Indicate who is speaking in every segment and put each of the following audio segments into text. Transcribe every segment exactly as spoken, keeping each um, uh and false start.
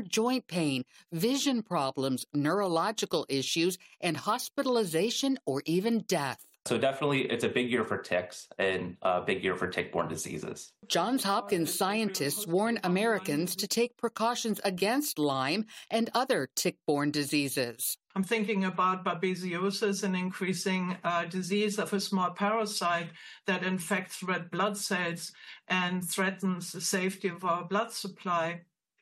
Speaker 1: have joint pain, vision problems, neurological issues, and hospitalization or even death.
Speaker 2: So definitely, it's a big year for ticks and a big year for tick-borne diseases.
Speaker 1: Johns Hopkins scientists warn Americans to take precautions against Lyme and other tick-borne diseases.
Speaker 3: I'm thinking about babesiosis, an increasing uh, disease of a small parasite that infects red blood cells and threatens the safety of our blood supply,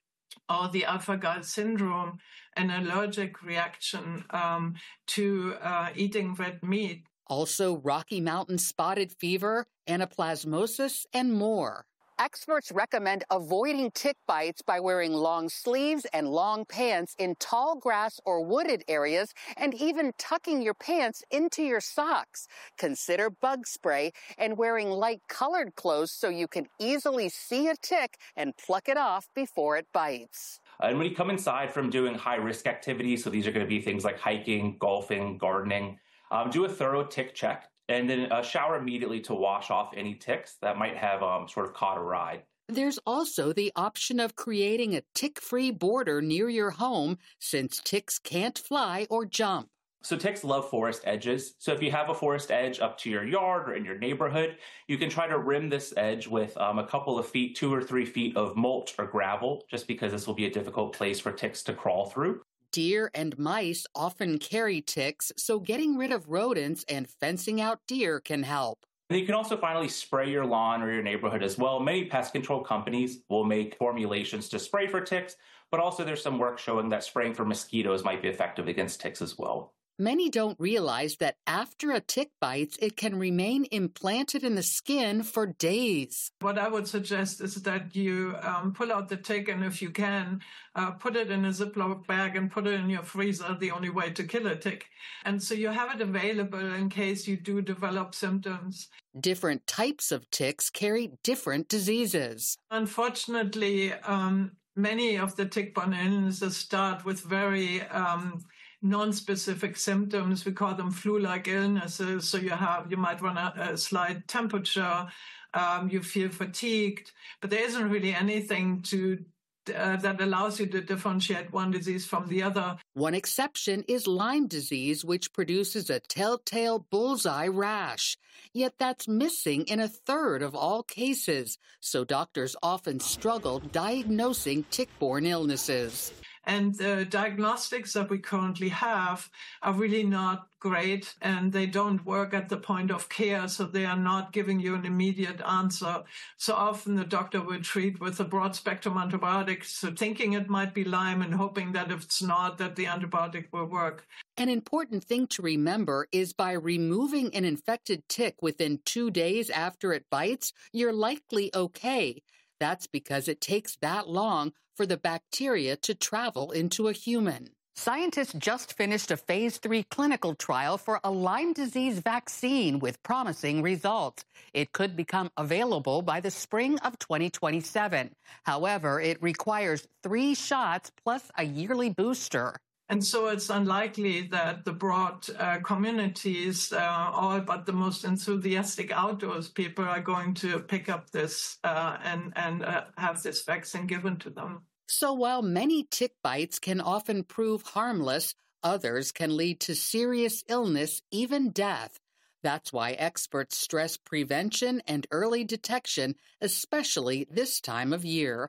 Speaker 3: or the alpha-gal syndrome, an allergic reaction um, to uh, eating red meat.
Speaker 1: Also, Rocky Mountain spotted fever, anaplasmosis, and more. Experts recommend avoiding tick bites by wearing long sleeves and long pants in tall grass or wooded areas, and even tucking your pants into your socks. Consider bug spray and wearing light-colored clothes so you can easily see a tick and pluck it off before it bites.
Speaker 2: And when you come inside from doing high-risk activities, so these are going to be things like hiking, golfing, gardening, um, do a thorough tick check. And then uh, shower immediately to wash off any ticks that might have um, sort of caught a ride.
Speaker 1: There's also the option of creating a tick-free border near your home, since ticks can't fly or jump.
Speaker 2: So ticks love forest edges. So if you have a forest edge up to your yard or in your neighborhood, you can try to rim this edge with um, a couple of feet, two or three feet of mulch or gravel, just because this will be a difficult place for ticks to crawl through.
Speaker 1: Deer and mice often carry ticks, so getting rid of rodents and fencing out deer can help.
Speaker 2: And you can also finally spray your lawn or your neighborhood as well. Many pest control companies will make formulations to spray for ticks, but also there's some work showing that spraying for mosquitoes might be effective against ticks as well.
Speaker 1: Many don't realize that after a tick bites, it can remain implanted in the skin for days.
Speaker 3: What I would suggest is that you um, pull out the tick, and if you can, uh, put it in a Ziploc bag and put it in your freezer, the only way to kill a tick. And so you have it available in case you do develop symptoms.
Speaker 1: Different types of ticks carry different diseases.
Speaker 3: Unfortunately, um, many of the tick-borne illnesses start with very um, non-specific symptoms. We call them flu-like illnesses. So you have, you might run a, a slight temperature, um, you feel fatigued, but there isn't really anything to uh, that allows you to differentiate one disease from the other.
Speaker 1: One exception is Lyme disease, which produces a telltale bullseye rash. Yet that's missing in a third of all cases, so doctors often struggle diagnosing tick-borne illnesses.
Speaker 3: And the diagnostics that we currently have are really not great, and they don't work at the point of care, so they are not giving you an immediate answer. So often the doctor will treat with a broad-spectrum antibiotic, so thinking it might be Lyme and hoping that if it's not, that the antibiotic will work.
Speaker 1: An important thing to remember is by removing an infected tick within two days after it bites, you're likely okay. That's because it takes that long for the bacteria to travel into a human. Scientists just finished a phase three clinical trial for a Lyme disease vaccine with promising results. It could become available by the spring of twenty twenty-seven. However, it requires three shots plus a yearly booster.
Speaker 3: And so it's unlikely that the broad uh, communities, uh, all but the most enthusiastic outdoors people, are going to pick up this uh, and, and uh, have this vaccine given to them.
Speaker 1: So while many tick bites can often prove harmless, others can lead to serious illness, even death. That's why experts stress prevention and early detection, especially this time of year.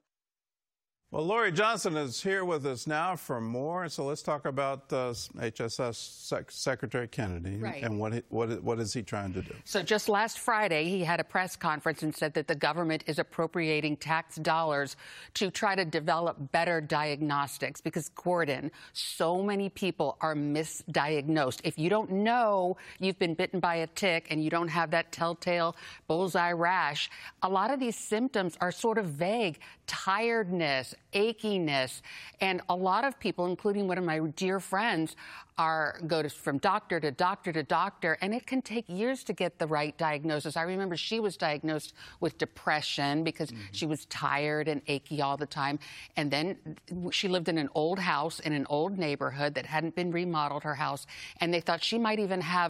Speaker 4: Well, Lori Johnson is here with us now for more. So let's talk about uh, H S S Sec- Secretary Kennedy
Speaker 1: right.
Speaker 4: and what, he, what what is he trying to do?
Speaker 1: So just last Friday, he had a press conference and said that the government is appropriating tax dollars to try to develop better diagnostics because, Gordon, so many people are misdiagnosed. If you don't know you've been bitten by a tick and you don't have that telltale bullseye rash, a lot of these symptoms are sort of vague. Tiredness, achiness, and a lot of people, including one of my dear friends, are go to, from doctor to doctor to doctor, and it can take years to get the right diagnosis. I remember she was diagnosed with depression because mm-hmm. she was tired and achy all the time, and then she lived in an old house in an old neighborhood that hadn't been remodeled, her house, and they thought she might even have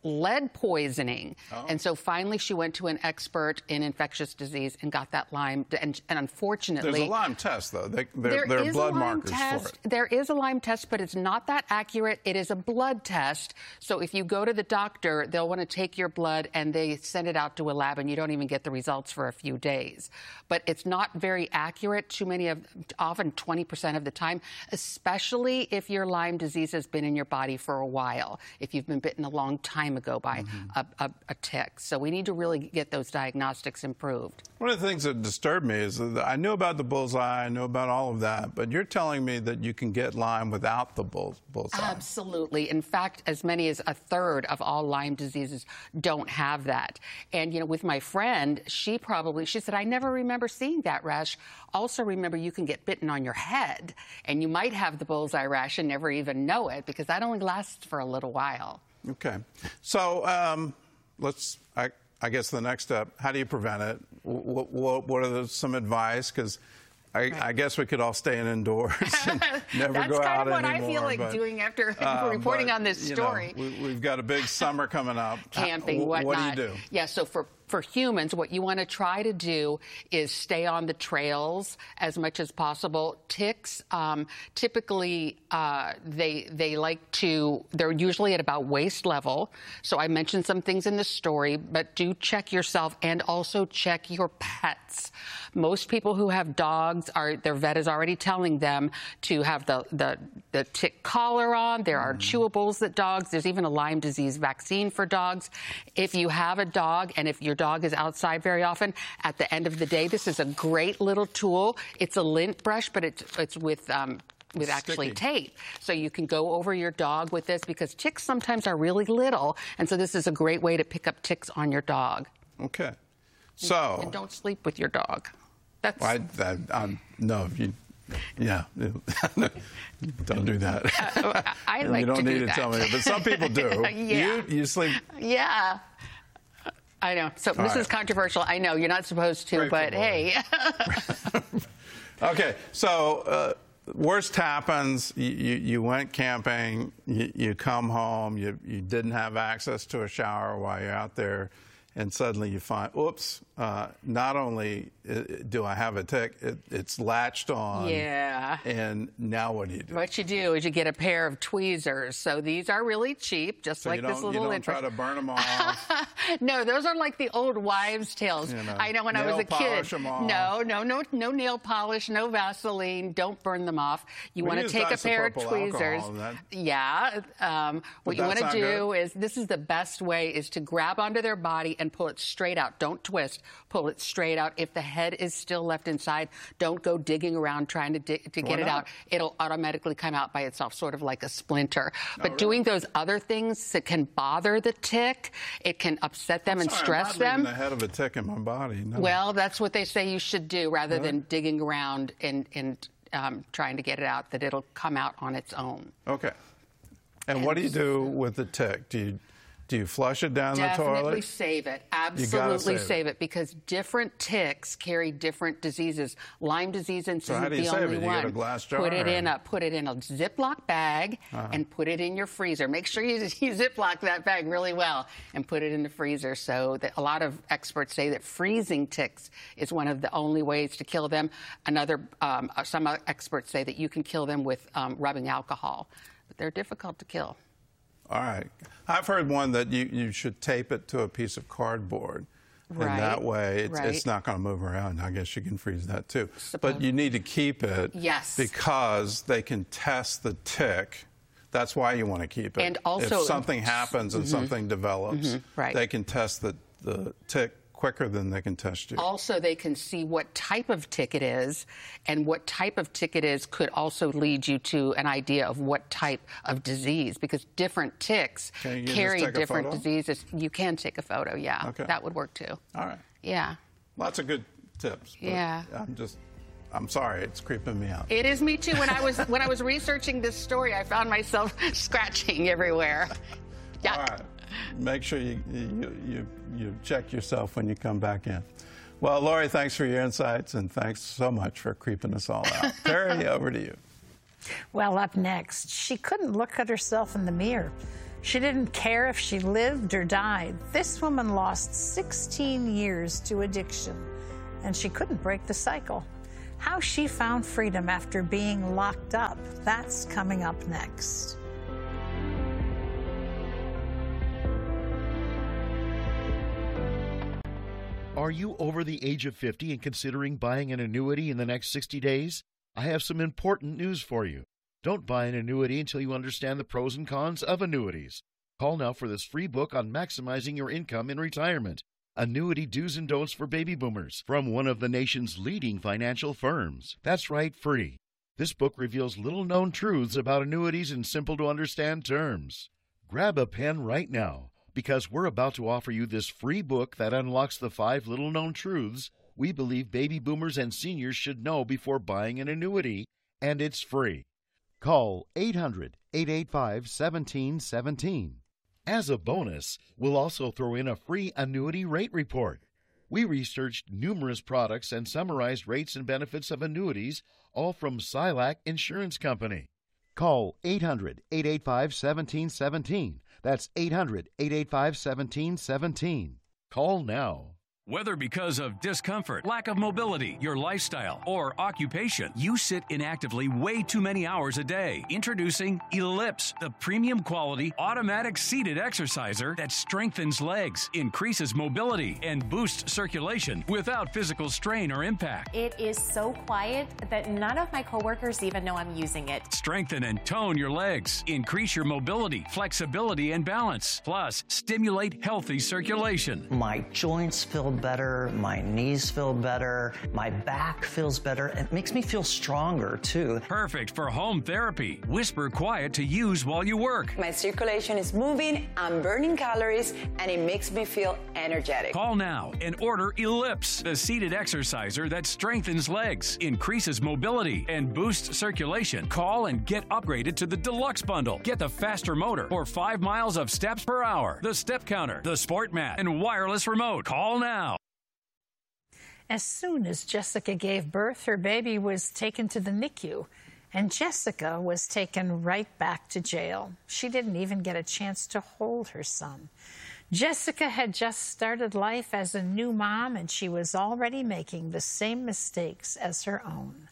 Speaker 1: lead poisoning.
Speaker 4: Oh.
Speaker 1: And so finally she went to an expert in infectious disease and got that Lyme. And, and unfortunately...
Speaker 4: There's a Lyme test, though. They, there
Speaker 1: there
Speaker 4: are
Speaker 1: is
Speaker 4: blood
Speaker 1: a Lyme
Speaker 4: markers
Speaker 1: test.
Speaker 4: for it.
Speaker 1: There is a Lyme test, but it's not that accurate. It is a blood test. So if you go to the doctor, they'll want to take your blood and they send it out to a lab, and you don't even get the results for a few days. But it's not very accurate too many of, often twenty percent of the time, especially if your Lyme disease has been in your body for a while, if you've been bitten a long time ago by mm-hmm. a, a, a tick. So we need to really get those diagnostics improved.
Speaker 4: One of the things that disturbed me is that I knew about the bullseye, I knew about all of that, but you're telling me that you can get Lyme without the bull, bullseye.
Speaker 1: Absolutely. In fact, as many as a third of all Lyme diseases don't have that. And, you know, with my friend, she probably, she said, I never remember seeing that rash. Also remember, you can get bitten on your head, and you might have the bullseye rash and never even know it, because that only lasts for a little while.
Speaker 4: Okay. So um, let's, I, I guess the next step, how do you prevent it? What, what, what are the, some advice? Because I, right. I guess we could all stay in indoors and never
Speaker 1: That's
Speaker 4: go out
Speaker 1: anymore. That's kind of what
Speaker 4: anymore,
Speaker 1: I feel like
Speaker 4: but,
Speaker 1: doing after
Speaker 4: uh,
Speaker 1: reporting
Speaker 4: but,
Speaker 1: on this story.
Speaker 4: You know, we, we've got a big summer coming up.
Speaker 1: Camping,
Speaker 4: uh,
Speaker 1: whatnot.
Speaker 4: What do you do?
Speaker 1: Yeah, so for For humans, what you want to try to do is stay on the trails as much as possible. Ticks, um, typically, uh, they they like to, they're usually at about waist level. So I mentioned some things in the story, but do check yourself and also check your pets. Most people who have dogs, are their vet is already telling them to have the, the, the tick collar on. There are mm. chewables that dogs, there's even a Lyme disease vaccine for dogs. If you have a dog and if your dog is outside very often, at the end of the day, this is a great little tool. It's a lint brush, but it's, it's with... Um, with actually tape. So you can go over your dog with this, because ticks sometimes are really little. And so this is a great way to pick up ticks on your dog.
Speaker 4: Okay. So...
Speaker 1: And don't sleep with your dog. That's...
Speaker 4: I, I, I, no, you... Yeah, don't do that.
Speaker 1: Uh, I like
Speaker 4: you don't
Speaker 1: to
Speaker 4: need
Speaker 1: do
Speaker 4: to
Speaker 1: that.
Speaker 4: tell me, but some people do.
Speaker 1: Yeah.
Speaker 4: You, you sleep...
Speaker 1: Yeah. I know. So
Speaker 4: All
Speaker 1: this
Speaker 4: right.
Speaker 1: is controversial. I know you're not supposed to,
Speaker 4: Great
Speaker 1: but hey.
Speaker 4: Okay, so uh, worst happens. You, you, you went camping. You, you come home. You, you didn't have access to a shower while you're out there, and suddenly you find, oops, uh, not only do I have a tick, it, it's latched on.
Speaker 1: Yeah.
Speaker 4: And now what do you do?
Speaker 1: What you do is you get a pair of tweezers. So these are really cheap, just
Speaker 4: so
Speaker 1: like
Speaker 4: you
Speaker 1: this little
Speaker 4: you don't
Speaker 1: interest.
Speaker 4: try to burn them off.
Speaker 1: No, those are like the old wives' tales. You know, I know when I was a kid.
Speaker 4: Them off.
Speaker 1: No, no, no, no nail polish, no Vaseline. Don't burn them off. You
Speaker 4: we
Speaker 1: want to take a pair of tweezers.
Speaker 4: Alcohol,
Speaker 1: yeah. Um, what you want to do
Speaker 4: good.
Speaker 1: is, this is the best way, is to grab onto their body and pull it straight out. Don't twist. Pull it straight out. If the head is still left inside, don't go digging around trying to dig, to get it out. It'll automatically come out by itself, sort of like a splinter. But
Speaker 4: really?
Speaker 1: doing those other things that can bother the tick, it can upset them
Speaker 4: I'm
Speaker 1: and
Speaker 4: sorry,
Speaker 1: stress
Speaker 4: I'm not
Speaker 1: them.
Speaker 4: the head of a tick in my body. No.
Speaker 1: Well, that's what they say you should do, rather
Speaker 4: Really?
Speaker 1: than digging around and, and um, trying to get it out, that it'll come out on its own.
Speaker 4: Okay. And, and what do you do with the tick? Do you Do you flush it down
Speaker 1: Definitely
Speaker 4: the toilet?
Speaker 1: save it. Absolutely
Speaker 4: save,
Speaker 1: save
Speaker 4: it.
Speaker 1: it, because different ticks carry different diseases. Lyme disease isn't
Speaker 4: So how do you
Speaker 1: the
Speaker 4: save
Speaker 1: only
Speaker 4: it? You
Speaker 1: one.
Speaker 4: get a glass jar,
Speaker 1: Put it
Speaker 4: or-
Speaker 1: in a put it in a Ziploc bag
Speaker 4: Uh-huh.
Speaker 1: and put it in your freezer. Make sure you, you Ziploc that bag really well and put it in the freezer. So that a lot of experts say that freezing ticks is one of the only ways to kill them. Another um, some experts say that you can kill them with um, rubbing alcohol, but they're difficult to kill.
Speaker 4: All right. I've heard one that you, you should tape it to a piece of cardboard.
Speaker 1: Right,
Speaker 4: And that way it's,
Speaker 1: right.
Speaker 4: it's not going to move around. I guess you can freeze that too.
Speaker 1: Suppose.
Speaker 4: But you need to keep it.
Speaker 1: Yes.
Speaker 4: Because they can test the tick. That's why you want to keep it.
Speaker 1: And also-
Speaker 4: if something happens and
Speaker 1: Mm-hmm.
Speaker 4: something develops,
Speaker 1: Mm-hmm. Right.
Speaker 4: they can test the, the tick quicker than they can test you.
Speaker 1: Also, they can see what type of tick it is, and what type of tick it is could also lead you to an idea of what type of disease, because different ticks
Speaker 4: Can you just
Speaker 1: carry
Speaker 4: take a
Speaker 1: different
Speaker 4: photo?
Speaker 1: diseases. You can take a photo, yeah.
Speaker 4: Okay.
Speaker 1: That would work too.
Speaker 4: All right.
Speaker 1: Yeah.
Speaker 4: Lots of good tips. but
Speaker 1: Yeah.
Speaker 4: I'm just, I'm sorry, it's creeping me out.
Speaker 1: It is me too. When I was when I was researching this story, I found myself scratching everywhere. Yeah.
Speaker 4: All right. Make sure you, you, you, you check yourself when you come back in. Well, Lori, thanks for your insights, and thanks so much for creeping us all out. Terry, over to you.
Speaker 5: Well, up next, she couldn't look at herself in the mirror. She didn't care if she lived or died. This woman lost sixteen years to addiction, and she couldn't break the cycle. How she found freedom after being locked up, that's coming up next.
Speaker 6: Are you over the age of fifty and considering buying an annuity in the next sixty days? I have some important news for you. Don't buy an annuity until you understand the pros and cons of annuities. Call now for this free book on maximizing your income in retirement. Annuity Do's and Don'ts for Baby Boomers from one of the nation's leading financial firms. That's right, free. This book reveals little-known truths about annuities in simple-to-understand terms. Grab a pen right now, because we're about to offer you this free book that unlocks the five little-known truths we believe baby boomers and seniors should know before buying an annuity, and it's free. Call eight hundred, eight eight five, one seven one seven. As a bonus, we'll also throw in a free annuity rate report. We researched numerous products and summarized rates and benefits of annuities, all from Silac Insurance Company. Call eight hundred, eight eight five, one seven one seven. That's eight hundred, eight eight five, one seven one seven. Call now.
Speaker 7: Whether because of discomfort, lack of mobility, your lifestyle, or occupation, you sit inactively way too many hours a day. Introducing Ellipse, the premium quality automatic seated exerciser that strengthens legs, increases mobility, and boosts circulation without physical strain or impact.
Speaker 8: It is so quiet that none of my coworkers even know I'm using it.
Speaker 7: Strengthen and tone your legs, increase your mobility, flexibility, and balance. Plus, stimulate healthy circulation.
Speaker 9: My joints feel better, my knees feel better, my back feels better. It makes me feel stronger too.
Speaker 7: Perfect for home therapy. Whisper quiet to use while you work.
Speaker 10: My circulation is moving, I'm burning calories, and it makes me feel energetic.
Speaker 7: Call now and order Ellipse, the seated exerciser that strengthens legs, increases mobility, and boosts circulation. Call and get upgraded to the Deluxe Bundle. Get the faster motor or five miles of steps per hour, the step counter, the sport mat, and wireless remote. Call now.
Speaker 5: As soon as Jessica gave birth, her baby was taken to the N I C U, and Jessica was taken right back to jail. She didn't even get a chance to hold her son. Jessica had just started life as a new mom, and she was already making the same mistakes as her own.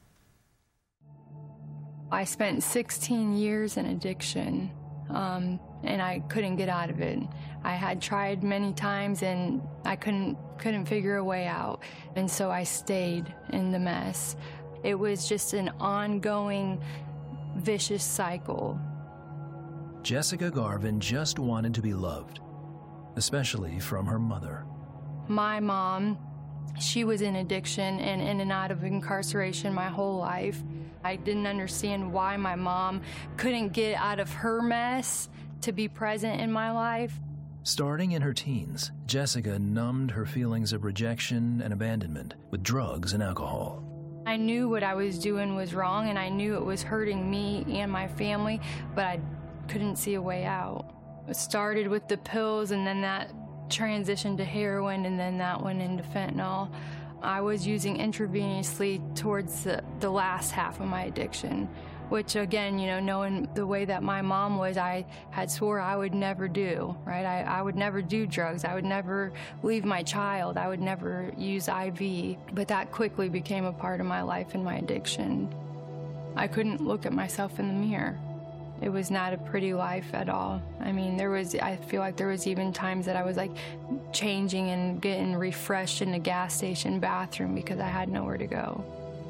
Speaker 11: I spent sixteen years in addiction, um, and I couldn't get out of it. I had tried many times, and I couldn't couldn't figure a way out, and so I stayed in the mess. It was just an ongoing, vicious cycle.
Speaker 12: Jessica Garvin just wanted to be loved, especially from her mother.
Speaker 11: My mom, she was in addiction and in and out of incarceration my whole life. I didn't understand why my mom couldn't get out of her mess to be present in my life.
Speaker 12: Starting in her teens, Jessica numbed her feelings of rejection and abandonment with drugs and alcohol.
Speaker 11: I knew what I was doing was wrong, and I knew it was hurting me and my family, but I couldn't see a way out. It started with the pills, and then that transitioned to heroin, and then that went into fentanyl. I was using intravenously towards the, the last half of my addiction, which again, you know, knowing the way that my mom was, I had swore I would never do, right? I, I would never do drugs. I would never leave my child. I would never use I V. But that quickly became a part of my life and my addiction. I couldn't look at myself in the mirror. It was not a pretty life at all. I mean, there was, I feel like there was even times that I was like changing and getting refreshed in the gas station bathroom because I had nowhere to go.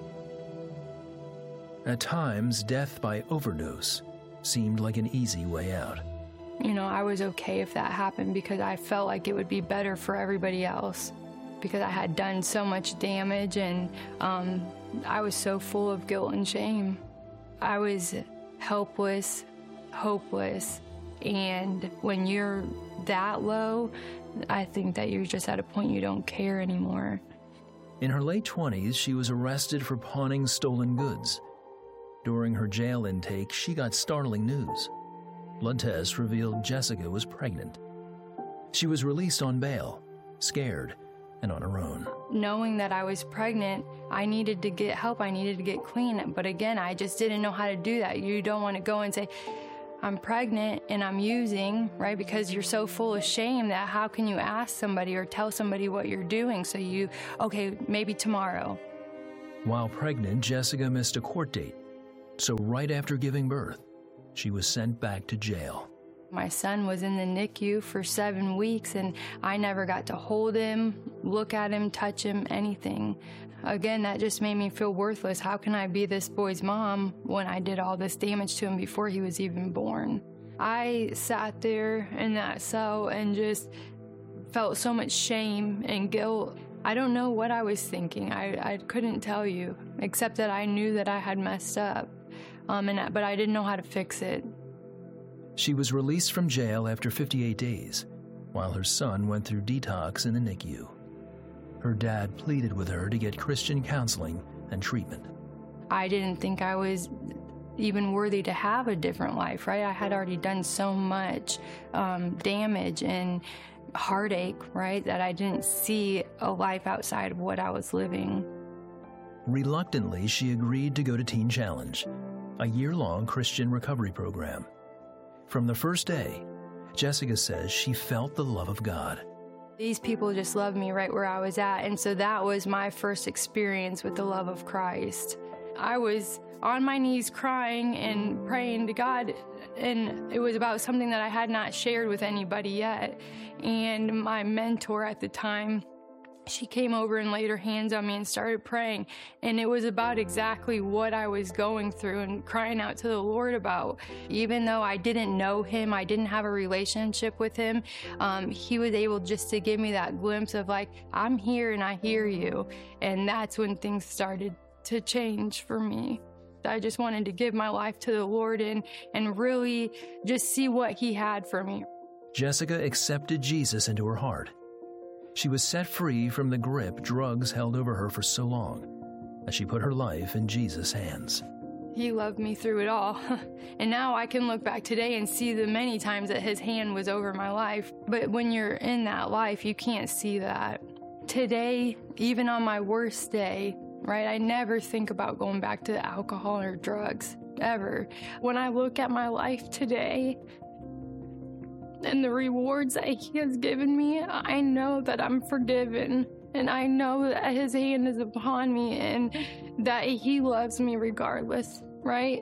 Speaker 12: At times, death by overdose seemed like an easy way out.
Speaker 11: You know, I was okay if that happened because I felt like it would be better for everybody else because I had done so much damage, and um, I was so full of guilt and shame. I was helpless, hopeless, and when you're that low, I think that you're just at a point you don't care anymore.
Speaker 12: In her late twenties, she was arrested for pawning stolen goods. During her jail intake, she got startling news. Blood tests revealed Jessica was pregnant. She was released on bail, scared and on her own.
Speaker 11: Knowing that I was pregnant, I needed to get help. I needed to get clean. But again, I just didn't know how to do that. You don't want to go and say, I'm pregnant and I'm using, right? Because you're so full of shame that how can you ask somebody or tell somebody what you're doing? So you, okay, maybe tomorrow.
Speaker 12: While pregnant, Jessica missed a court date. So right after giving birth, she was sent back to jail.
Speaker 11: My son was in the N I C U for seven weeks and I never got to hold him, look at him, touch him, anything. Again, that just made me feel worthless. How can I be this boy's mom when I did all this damage to him before he was even born? I sat there in that cell and just felt so much shame and guilt. I don't know what I was thinking. I, I couldn't tell you, except that I knew that I had messed up, um, and but I didn't know how to fix it.
Speaker 12: She was released from jail after fifty-eight days, while her son went through detox in the N I C U. Her dad pleaded with her to get Christian counseling and treatment.
Speaker 11: I didn't think I was even worthy to have a different life, right? I had already done so much um, damage and heartache, right, that I didn't see a life outside of what I was living.
Speaker 12: Reluctantly, she agreed to go to Teen Challenge, a year-long Christian recovery program. From the first day, Jessica says she felt the love of God.
Speaker 11: These people just loved me right where I was at, and so that was my first experience with the love of Christ. I was on my knees crying and praying to God, and it was about something that I had not shared with anybody yet. And my mentor at the time, she came over and laid her hands on me and started praying, and it was about exactly what I was going through and crying out to the Lord about. Even though I didn't know him, I didn't have a relationship with him, um, he was able just to give me that glimpse of like, I'm here and I hear you. And that's when things started to change for me. I just wanted to give my life to the Lord and, and really just see what he had for me.
Speaker 12: Jessica accepted Jesus into her heart. She was set free from the grip drugs held over her for so long as she put her life in Jesus' hands.
Speaker 11: He loved me through it all. And now I can look back today and see the many times that his hand was over my life. But when you're in that life, you can't see that. Today, even on my worst day, right, I never think about going back to alcohol or drugs, ever. When I look at my life today, and the rewards that he has given me, I know that I'm forgiven. And I know that his hand is upon me and that he loves me regardless, right?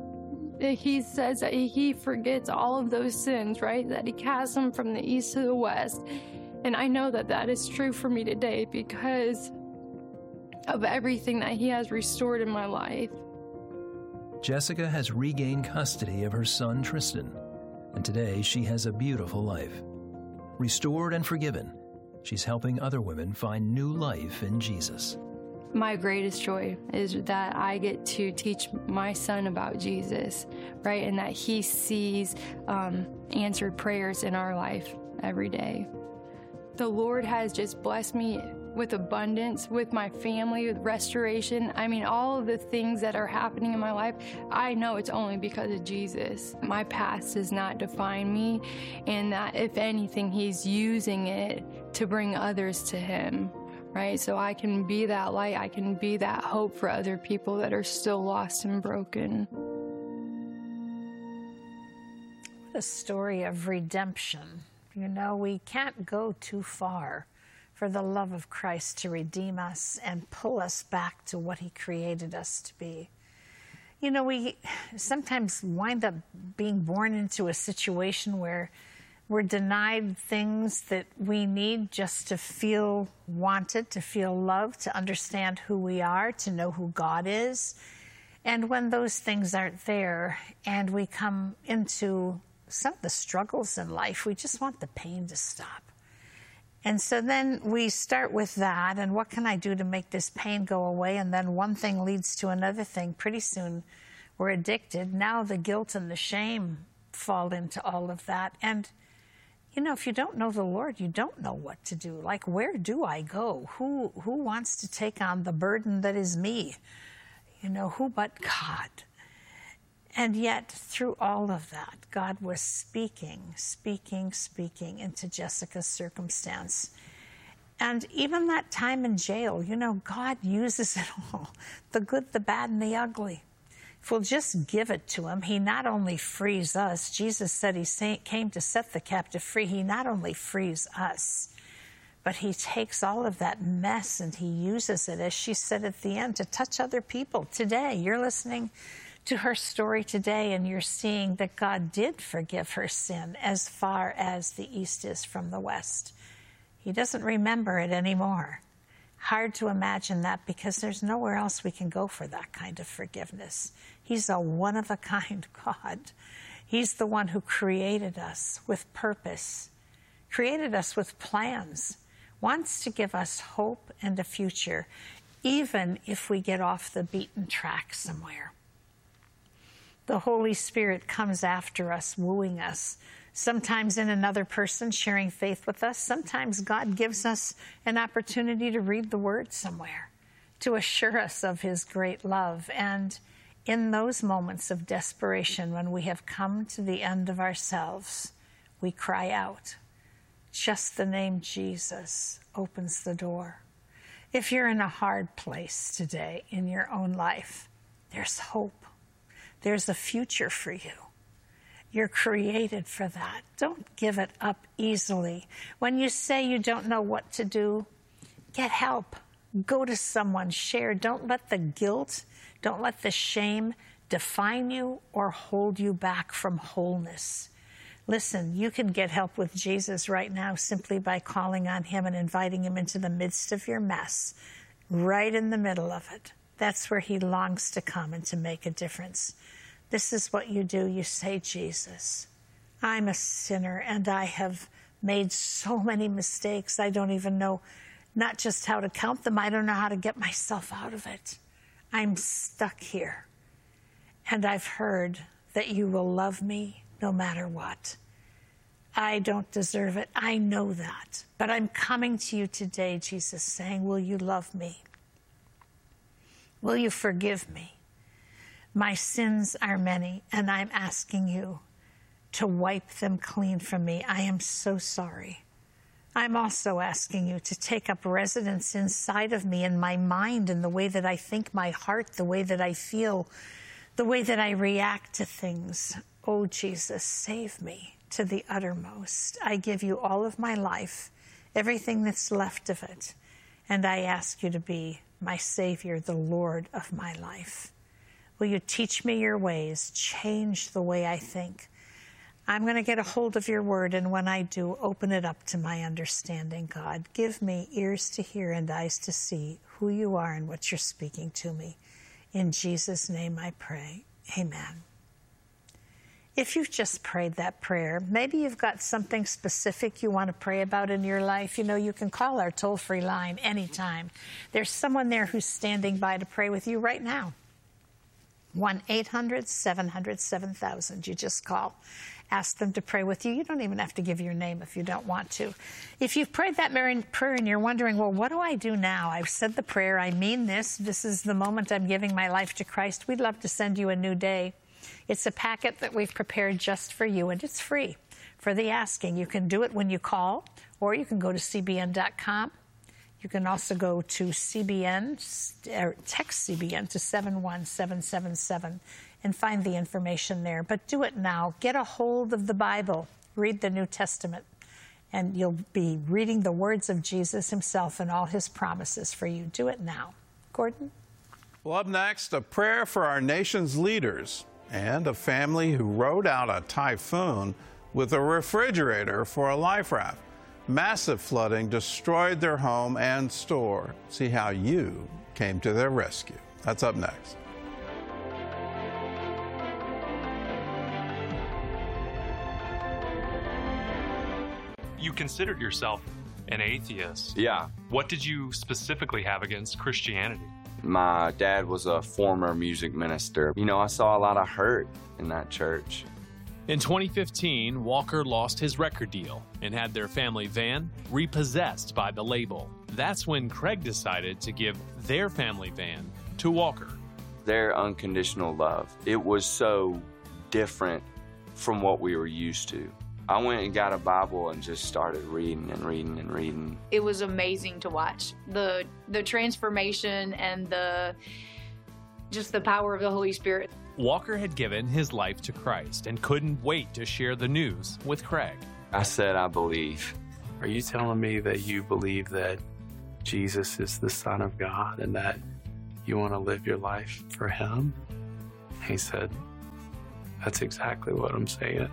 Speaker 11: He says that he forgets all of those sins, right? That he casts them from the east to the west. And I know that that is true for me today because of everything that he has restored in my life.
Speaker 12: Jessica has regained custody of her son, Tristan. And today, she has a beautiful life. Restored and forgiven, she's helping other women find new life in Jesus.
Speaker 11: My greatest joy is that I get to teach my son about Jesus, right? And that he sees um, answered prayers in our life every day. The Lord has just blessed me with abundance, with my family, with restoration. I mean, all of the things that are happening in my life, I know it's only because of Jesus. My past does not define me, and that if anything, he's using it to bring others to him, right? So I can be that light, I can be that hope for other people that are still lost and broken.
Speaker 5: What a story of redemption. You know, we can't go too far for the love of Christ to redeem us and pull us back to what he created us to be. You know, we sometimes wind up being born into a situation where we're denied things that we need just to feel wanted, to feel loved, to understand who we are, to know who God is. And when those things aren't there and we come into some of the struggles in life, we just want the pain to stop. And so then we start with that, and what can I do to make this pain go away? And then one thing leads to another thing. Pretty soon we're addicted. Now the guilt and the shame fall into all of that. And, you know, if you don't know the Lord, you don't know what to do. Like, where do I go? Who, who wants to take on the burden that is me? You know, who but God? And yet, through all of that, God was speaking, speaking, speaking into Jessica's circumstance. And even that time in jail, you know, God uses it all, the good, the bad, and the ugly. If we'll just give it to him, he not only frees us, Jesus said he came to set the captive free, he not only frees us, but he takes all of that mess and he uses it, as she said at the end, to touch other people. Today, you're listening to her story today, and you're seeing that God did forgive her sin as far as the east is from the west. He doesn't remember it anymore. Hard to imagine that, because there's nowhere else we can go for that kind of forgiveness. He's a one-of-a-kind God. He's the one who created us with purpose, created us with plans, wants to give us hope and a future, even if we get off the beaten track somewhere. The Holy Spirit comes after us, wooing us, sometimes in another person, sharing faith with us. Sometimes God gives us an opportunity to read the Word somewhere, to assure us of his great love. And in those moments of desperation, when we have come to the end of ourselves, we cry out. Just the name Jesus opens the door. If you're in a hard place today in your own life, there's hope. There's a future for you. You're created for that. Don't give it up easily. When you say you don't know what to do, get help. Go to someone, share. Don't let the guilt, don't let the shame define you or hold you back from wholeness. Listen, you can get help with Jesus right now simply by calling on him and inviting him into the midst of your mess, right in the middle of it. That's where he longs to come and to make a difference. This is what you do. You say, Jesus, I'm a sinner and I have made so many mistakes. I don't even know not just how to count them. I don't know how to get myself out of it. I'm stuck here. And I've heard that you will love me no matter what. I don't deserve it. I know that. But I'm coming to you today, Jesus, saying, will you love me? Will you forgive me? My sins are many, and I'm asking you to wipe them clean from me. I am so sorry. I'm also asking you to take up residence inside of me, in my mind, in the way that I think, my heart, the way that I feel, the way that I react to things. Oh, Jesus, save me to the uttermost. I give you all of my life, everything that's left of it, and I ask you to be my Savior, the Lord of my life. Will you teach me your ways, change the way I think? I'm going to get a hold of your word, and when I do, open it up to my understanding, God. Give me ears to hear and eyes to see who you are and what you're speaking to me. In Jesus' name I pray. Amen. If you've just prayed that prayer, maybe you've got something specific you want to pray about in your life, you know, you can call our toll-free line anytime. There's someone there who's standing by to pray with you right now. one eight hundred seven hundred seven thousand. You just call. Ask them to pray with you. You don't even have to give your name if you don't want to. If you've prayed that prayer and you're wondering, well, what do I do now? I've said the prayer. I mean this. This is the moment I'm giving my life to Christ. We'd love to send you a new day. It's a packet that we've prepared just for you, and it's free for the asking. You can do it when you call, or you can go to C B N dot com. You can also go to C B N, or text C B N to seven one seven seven seven and find the information there. But do it now. Get a hold of the Bible. Read the New Testament, and you'll be reading the words of Jesus himself and all his promises for you. Do it now. Gordon?
Speaker 4: Well, up next, a prayer for our nation's leaders and a family who rode out a typhoon with a refrigerator for a life raft. Massive flooding destroyed their home and store. See how you came to their rescue. That's up next.
Speaker 13: You considered yourself an atheist.
Speaker 14: Yeah.
Speaker 13: What did you specifically have against Christianity?
Speaker 14: My dad was a former music minister. You know, I saw a lot of hurt in that church.
Speaker 15: In twenty fifteen, Walker lost his record deal and had their family van repossessed by the label. That's when Craig decided to give their family van to Walker.
Speaker 14: Their unconditional love, it was so different from what we were used to. I went and got a Bible and just started reading and reading and reading.
Speaker 16: It was amazing to watch. The the transformation and the just the power of the Holy Spirit.
Speaker 15: Walker had given his life to Christ and couldn't wait to share the news with Craig.
Speaker 14: I said, I believe.
Speaker 17: Are you telling me that you believe that Jesus is the Son of God and that you want to live your life for him? He said, that's exactly what I'm saying.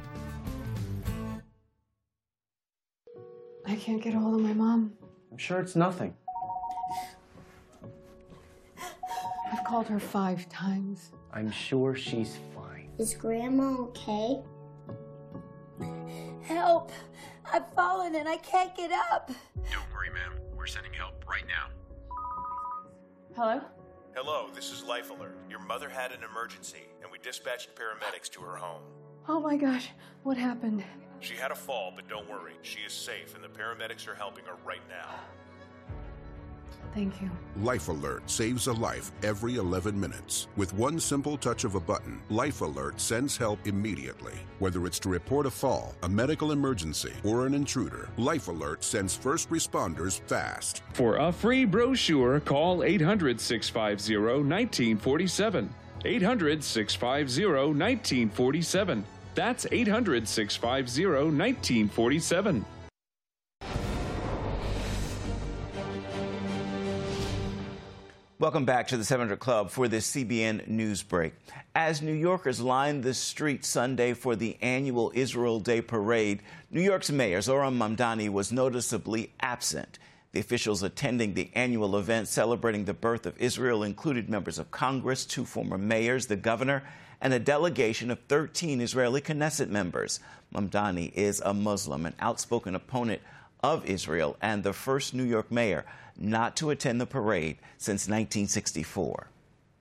Speaker 18: I can't get a hold of my mom.
Speaker 19: I'm sure it's nothing.
Speaker 18: I've called her five times.
Speaker 19: I'm sure she's fine.
Speaker 20: Is Grandma okay? Help! I've fallen and I can't get up.
Speaker 21: Don't worry, ma'am. We're sending help right now.
Speaker 18: Hello?
Speaker 21: Hello, this is Life Alert. Your mother had an emergency, and we dispatched paramedics to her home.
Speaker 18: Oh my gosh, what happened?
Speaker 21: She had a fall, but don't worry. She is safe, and the paramedics are helping her right now.
Speaker 18: Thank you.
Speaker 22: Life Alert saves a life every eleven minutes. With one simple touch of a button, Life Alert sends help immediately. Whether it's to report a fall, a medical emergency, or an intruder, Life Alert sends first responders fast.
Speaker 23: For a free brochure, call eight hundred, six five zero, one nine four seven. eight hundred, six five zero, one nine four seven. That's eight hundred, six five zero, one nine four seven.
Speaker 24: Welcome back to the seven hundred Club for this C B N News Break. As New Yorkers lined the streets Sunday for the annual Israel Day Parade, New York's Mayor Zohran Mamdani was noticeably absent. The officials attending the annual event celebrating the birth of Israel included members of Congress, two former mayors, the governor, and a delegation of thirteen Israeli Knesset members. Mamdani is a Muslim, an outspoken opponent of Israel, and the first New York mayor not to attend the parade since nineteen sixty-four.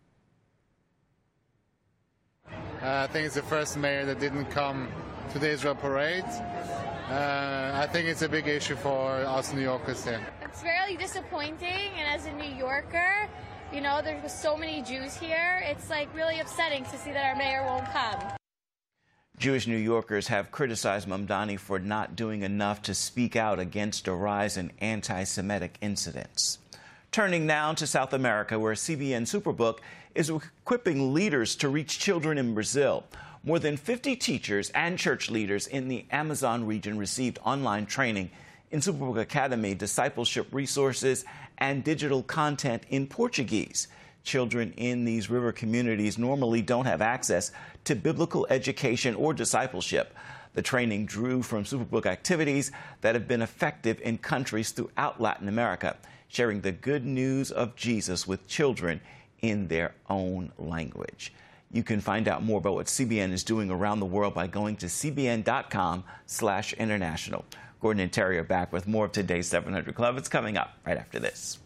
Speaker 25: Uh, I think it's the first mayor that didn't come to the Israel parade. Uh, I think it's a big issue for us New Yorkers here.
Speaker 26: It's very disappointing, and as a New Yorker, you know, there's so many Jews here. It's like really upsetting to see that our mayor won't come.
Speaker 24: Jewish New Yorkers have criticized Mamdani for not doing enough to speak out against a rise in anti-Semitic incidents. Turning now to South America, where C B N Superbook is equipping leaders to reach children in Brazil. More than fifty teachers and church leaders in the Amazon region received online training in Superbook Academy, discipleship resources, and digital content in Portuguese. Children in these river communities normally don't have access to biblical education or discipleship. The training drew from Superbook activities that have been effective in countries throughout Latin America, sharing the good news of Jesus with children in their own language. You can find out more about what C B N is doing around the world by going to c b n dot com slash international. Gordon and Terry are back with more of today's seven hundred Club. It's coming up right after this.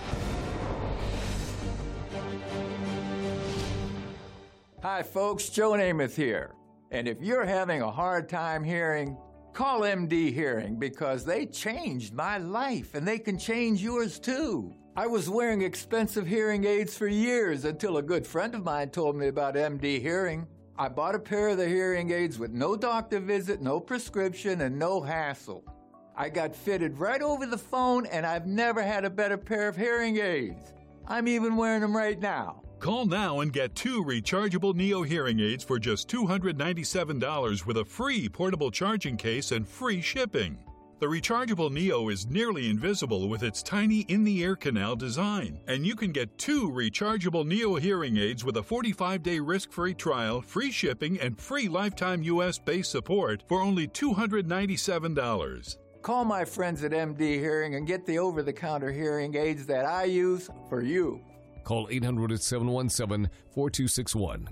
Speaker 27: Hi, folks. Joe Namath here. And if you're having a hard time hearing, call M D Hearing, because they changed my life, and they can change yours, too. I was wearing expensive hearing aids for years until a good friend of mine told me about M D Hearing. I bought a pair of the hearing aids with no doctor visit, no prescription, and no hassle. I got fitted right over the phone, and I've never had a better pair of hearing aids. I'm even wearing them right now.
Speaker 28: Call now and get two rechargeable Neo hearing aids for just two hundred ninety-seven dollars with a free portable charging case and free shipping. The rechargeable Neo is nearly invisible with its tiny in-the-ear canal design, and you can get two rechargeable Neo hearing aids with a forty-five day risk-free trial, free shipping, and free lifetime U S-based support for only two hundred ninety-seven dollars.
Speaker 27: Call my friends at M D Hearing and get the over-the-counter hearing aids that I use for you.
Speaker 29: Call eight hundred, seven one seven, four two six one.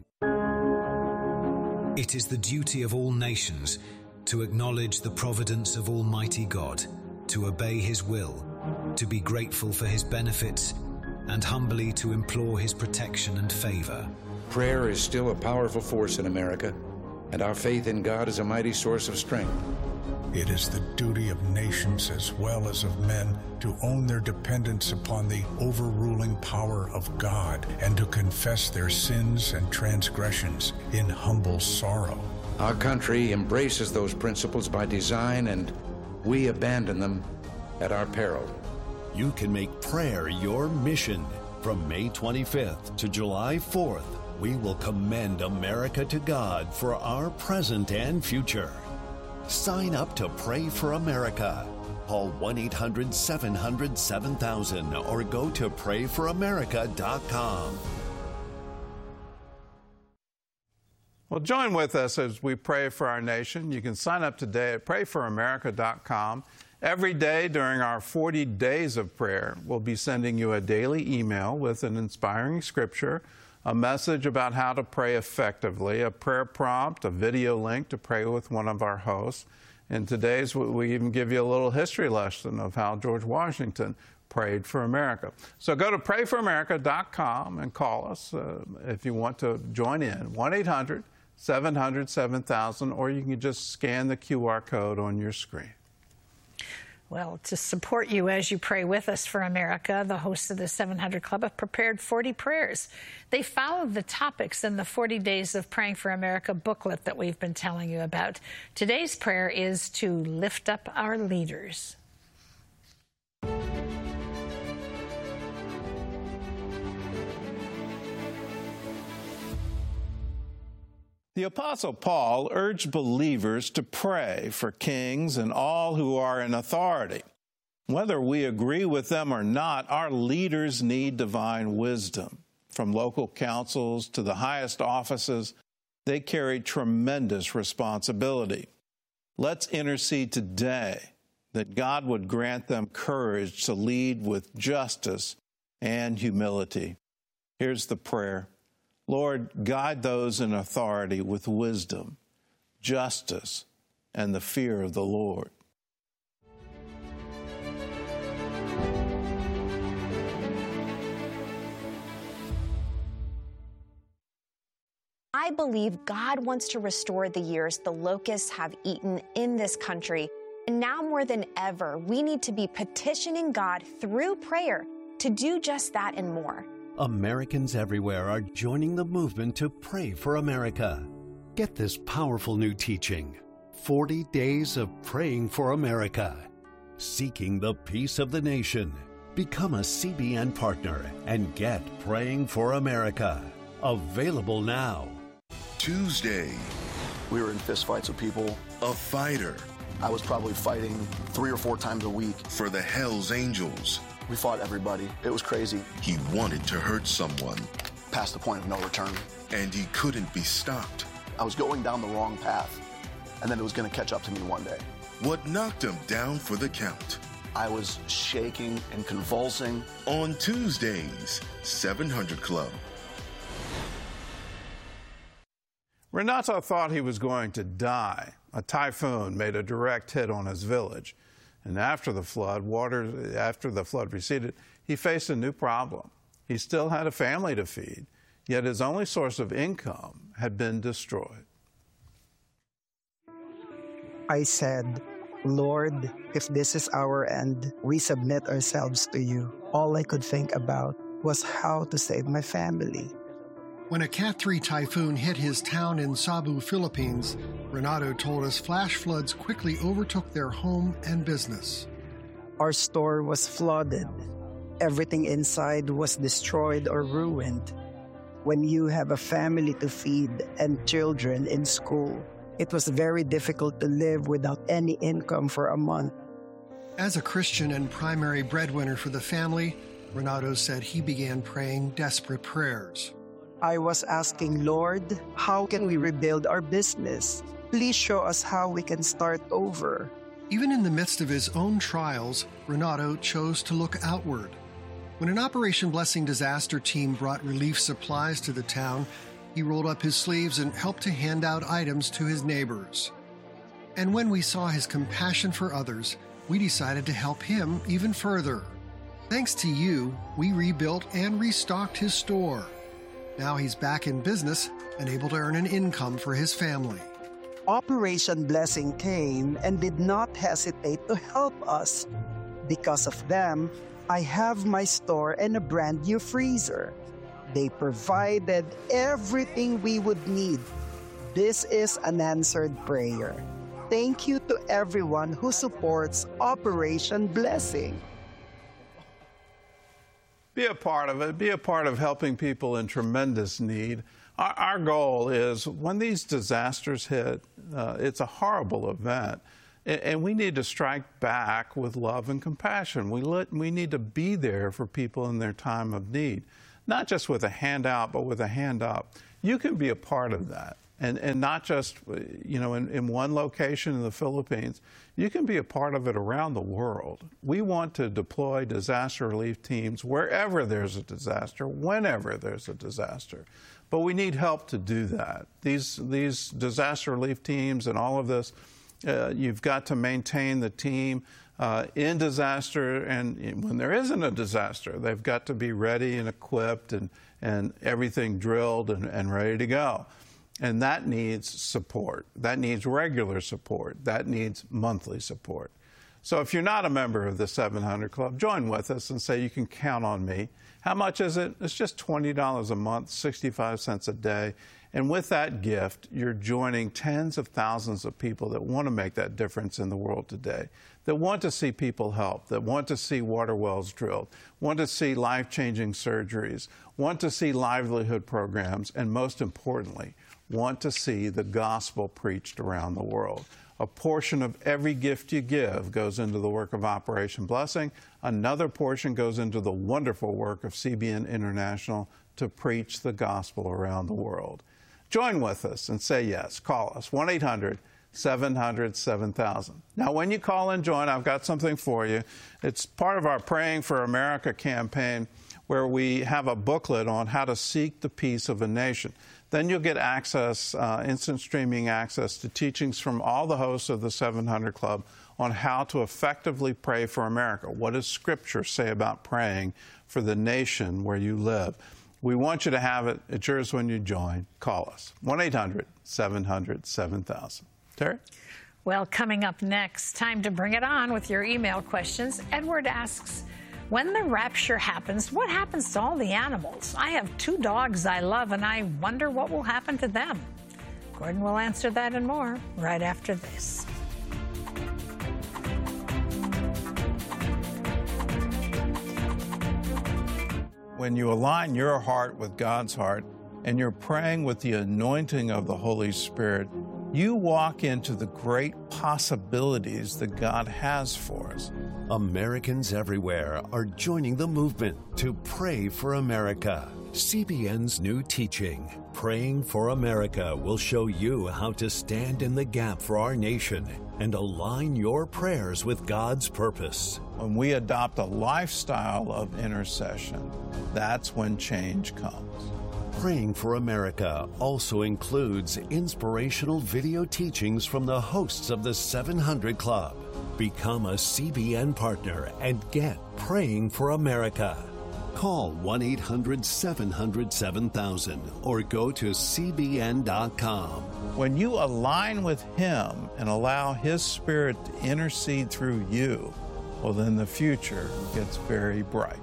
Speaker 30: It is the duty of all nations to acknowledge the providence of Almighty God, to obey His will, to be grateful for His benefits, and humbly to implore His protection and favor.
Speaker 31: Prayer is still a powerful force in America, and our faith in God is a mighty source of strength.
Speaker 32: It is the duty of nations as well as of men to own their dependence upon the overruling power of God and to confess their sins and transgressions in humble sorrow.
Speaker 31: Our country embraces those principles by design, and we abandon them at our peril.
Speaker 33: You can make prayer your mission.
Speaker 1: From May twenty-fifth to July fourth, we will commend America to God for our present and future. Sign up to Pray for America. Call one eight hundred seven hundred seven thousand or go to pray for america dot com.
Speaker 4: Well, join with us as we pray for our nation. You can sign up today at pray for america dot com. Every day during our forty days of prayer, we'll be sending you a daily email with an inspiring scripture, a message about how to pray effectively, a prayer prompt, a video link to pray with one of our hosts. In today's, we even give you a little history lesson of how George Washington prayed for America. So go to pray for america dot com and call us uh, if you want to join in, one eight hundred seven hundred seven thousand, or you can just scan the Q R code on your screen.
Speaker 2: Well, to support you as you pray with us for America, the hosts of the seven hundred Club have prepared forty prayers. They follow the topics in the forty Days of Praying for America booklet that we've been telling you about. Today's prayer is to lift up our leaders.
Speaker 4: The Apostle Paul urged believers to pray for kings and all who are in authority. Whether we agree with them or not, our leaders need divine wisdom. From local councils to the highest offices, they carry tremendous responsibility. Let's intercede today that God would grant them courage to lead with justice and humility. Here's the prayer. Lord, guide those in authority with wisdom, justice, and the fear of the Lord.
Speaker 3: I believe God wants to restore the years the locusts have eaten in this country. And now more than ever, we need to be petitioning God through prayer to do just that and more.
Speaker 1: Americans everywhere are joining the movement to pray for America. Get this powerful new teaching, forty Days of Praying for America, seeking the peace of the nation. Become a C B N partner and get Praying for America. Available now.
Speaker 5: Tuesday.
Speaker 6: We were in fistfights with people.
Speaker 5: A fighter.
Speaker 6: I was probably fighting three or four times a week.
Speaker 5: For the Hells Angels.
Speaker 6: We fought everybody. It was crazy.
Speaker 5: He wanted to hurt someone.
Speaker 6: Past the point of no return.
Speaker 5: And he couldn't be stopped.
Speaker 6: I was going down the wrong path, and then it was going to catch up to me one day.
Speaker 5: What knocked him down for the count?
Speaker 6: I was shaking and convulsing.
Speaker 5: On Tuesdays, seven hundred Club.
Speaker 4: Renato thought he was going to die. A typhoon made a direct hit on his village. And after the flood, water, after the flood receded, he faced a new problem. He still had a family to feed, yet his only source of income had been destroyed.
Speaker 7: I said, Lord, if this is our end, we submit ourselves to you. All I could think about was how to save my family.
Speaker 8: When a Cat three typhoon hit his town in Cebu, Philippines, Renato told us flash floods quickly overtook their home and business.
Speaker 7: Our store was flooded. Everything inside was destroyed or ruined. When you have a family to feed and children in school, it was very difficult to live without any income for a month.
Speaker 8: As a Christian and primary breadwinner for the family, Renato said he began praying desperate prayers.
Speaker 7: I was asking, Lord, how can we rebuild our business? Please show us how we can start over.
Speaker 8: Even in the midst of his own trials, Renato chose to look outward. When an Operation Blessing disaster team brought relief supplies to the town, he rolled up his sleeves and helped to hand out items to his neighbors. And when we saw his compassion for others, we decided to help him even further. Thanks to you, we rebuilt and restocked his store. Now he's back in business and able to earn an income for his family.
Speaker 7: Operation Blessing came and did not hesitate to help us. Because of them, I have my store and a brand new freezer. They provided everything we would need. This is an answered prayer. Thank you to everyone who supports Operation Blessing.
Speaker 4: be a part of it. Be a part of helping people in tremendous need. Our, our goal is when these disasters hit, uh, it's a horrible event. And we need to strike back with love and compassion. We, let, we need to be there for people in their time of need, not just with a handout, but with a hand up. You can be a part of that, and, and not just, you know, in, in one location in the Philippines. You can be a part of it around the world. We want to deploy disaster relief teams wherever there's a disaster, whenever there's a disaster. But we need help to do that. These, these disaster relief teams and all of this, Uh, you've got to maintain the team uh, in disaster, and when there isn't a disaster, they've got to be ready and equipped and, and everything drilled and, and ready to go. And that needs support. That needs regular support. That needs monthly support. So if you're not a member of the seven hundred Club, join with us and say you can count on me. How much is it? It's just twenty dollars a month, sixty-five cents a day. And with that gift, you're joining tens of thousands of people that want to make that difference in the world today, that want to see people help, that want to see water wells drilled, want to see life-changing surgeries, want to see livelihood programs, and most importantly, want to see the gospel preached around the world. A portion of every gift you give goes into the work of Operation Blessing. Another portion goes into the wonderful work of C B N International to preach the gospel around the world. Join with us and say yes. Call us, one eight hundred seven hundred seven thousand. Now, when you call and join, I've got something for you. It's part of our Praying for America campaign, where we have a booklet on how to seek the peace of a nation. Then you'll get access, uh, instant streaming access to teachings from all the hosts of the seven hundred Club on how to effectively pray for America. What does Scripture say about praying for the nation where you live? We want you to have it. It's yours when you join. Call us, one eight hundred seven hundred seven thousand. Terry?
Speaker 2: Well, coming up next, time to bring it on with your email questions. Edward asks, when the rapture happens, what happens to all the animals? I have two dogs I love, and I wonder what will happen to them. Gordon will answer that and more right after this.
Speaker 4: When you align your heart with God's heart and you're praying with the anointing of the Holy Spirit, you walk into the great possibilities that God has for us.
Speaker 1: Americans everywhere are joining the movement to pray for America. C B N's new teaching, Praying for America, will show you how to stand in the gap for our nation and align your prayers with God's purpose.
Speaker 4: When we adopt a lifestyle of intercession, that's when change comes.
Speaker 1: Praying for America also includes inspirational video teachings from the hosts of the seven hundred Club. Become a C B N partner and get Praying for America. Call one eight hundred seven hundred seven thousand or go to C B N dot com.
Speaker 4: When you align with Him and allow His Spirit to intercede through you, well, then the future gets very bright.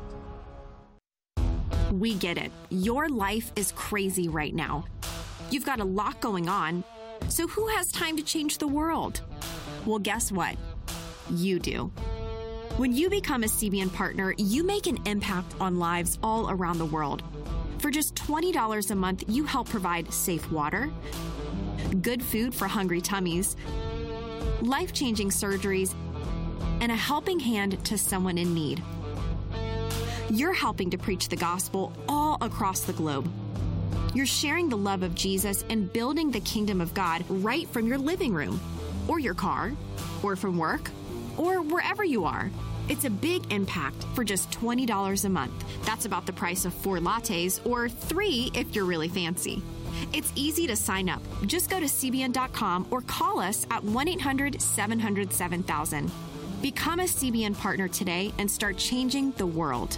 Speaker 9: We get it. Your life is crazy right now. You've got a lot going on. So who has time to change the world? Well, guess what? You do. When you become a C B N partner, you make an impact on lives all around the world. For just twenty dollars a month, you help provide safe water, good food for hungry tummies, life-changing surgeries, and a helping hand to someone in need. You're helping to preach the gospel all across the globe. You're sharing the love of Jesus and building the kingdom of God right from your living room, or your car, or from work, or wherever you are. It's a big impact for just twenty dollars a month. That's about the price of four lattes, or three if you're really fancy. It's easy to sign up. Just go to C B N dot com or call us at one eight hundred seven hundred seven thousand. Become a C B N partner today and start changing the world.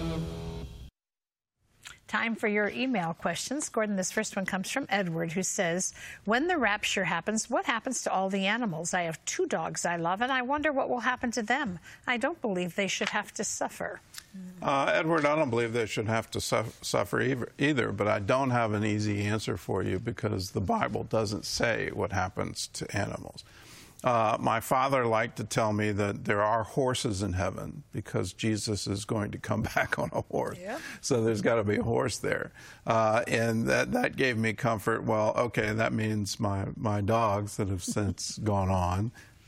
Speaker 2: Time for your email questions. Gordon, this first one comes from Edward, who says, when the rapture happens, what happens to all the animals? I have two dogs I love, and I wonder what will happen to them. I don't believe they should have to suffer.
Speaker 4: Uh, Edward, I don't believe they should have to su- suffer either, either, but I don't have an easy answer for you because the Bible doesn't say what happens to animals. Uh, my father liked to tell me that there are horses in heaven because Jesus is going to come back on a horse. Yep. So there's got to be a horse there. Uh, and that, that gave me comfort. Well, okay, that means my, my dogs that have since gone on.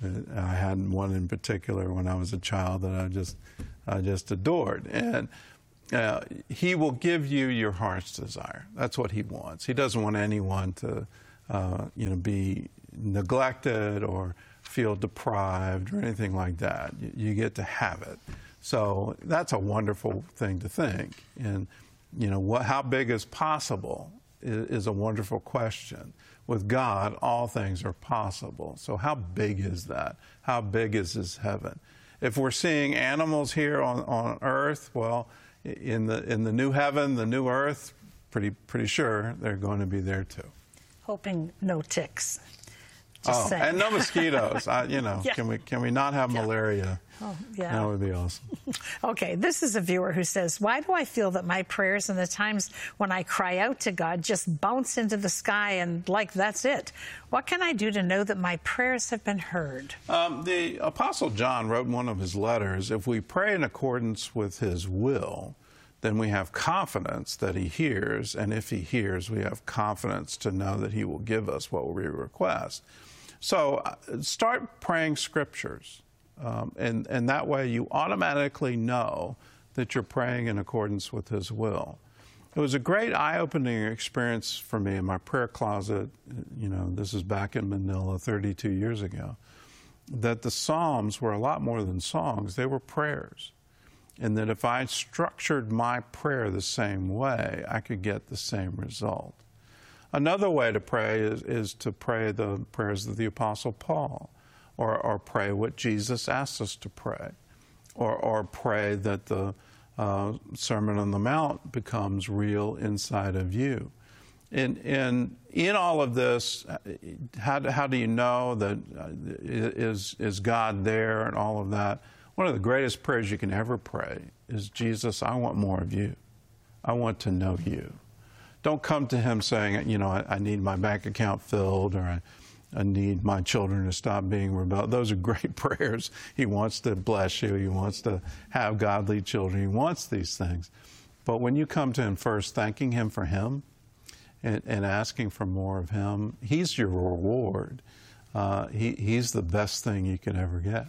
Speaker 4: I had one in particular when I was a child that I just, I just adored. And uh, he will give you your heart's desire. That's what he wants. He doesn't want anyone to, uh, you know, be neglected or feel deprived or anything like that. You, you get to have it. So that's a wonderful thing to think. And, you know, what, how big is possible is, is a wonderful question. With God, all things are possible. So how big is that? How big is his heaven? If we're seeing animals here on, on earth, well, in the, in the new heaven, the new earth, pretty, pretty sure they're going to be there too.
Speaker 2: Hoping no ticks.
Speaker 4: Just
Speaker 2: oh,
Speaker 4: saying. And no mosquitoes. I, you know, yeah. can we can we not have yeah. malaria?
Speaker 2: Oh, yeah.
Speaker 4: That would be awesome.
Speaker 2: Okay, this is a viewer who says, why do I feel that my prayers and the times when I cry out to God just bounce into the sky and like that's it? What can I do to know that my prayers have been heard?
Speaker 4: Um, the Apostle John wrote in one of his letters, if we pray in accordance with his will, then we have confidence that he hears, and if he hears, we have confidence to know that he will give us what we request. So uh, start praying scriptures, um, and, and that way you automatically know that you're praying in accordance with his will. It was a great eye-opening experience for me in my prayer closet, you know, this is back in Manila thirty-two years ago, that the Psalms were a lot more than songs, they were prayers. And that if I structured my prayer the same way, I could get the same result. Another way to pray is, is to pray the prayers of the Apostle Paul, or, or pray what Jesus asked us to pray, or, or pray that the uh, Sermon on the Mount becomes real inside of you. And, and in all of this, how do, how do you know that uh, is, is God there and all of that? One of the greatest prayers you can ever pray is, Jesus, I want more of you. I want to know you. Don't come to him saying, you know, I, I need my bank account filled, or I, I need my children to stop being rebellious. Those are great prayers. He wants to bless you. He wants to have godly children. He wants these things. But when you come to him first, thanking him for him and, and asking for more of him, he's your reward. Uh, he, he's the best thing you could ever get.